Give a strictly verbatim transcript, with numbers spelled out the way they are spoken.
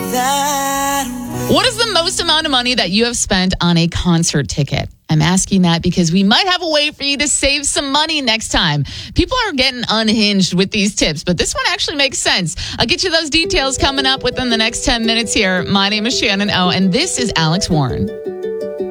What is the most amount of money that you have spent on a concert ticket? I'm asking that because we might have a way for you to save some money next time. People are getting unhinged with these tips, but this one actually makes sense. I'll get you those details coming up within the next ten minutes here. My name is Shannon O, and this is Alex Warren.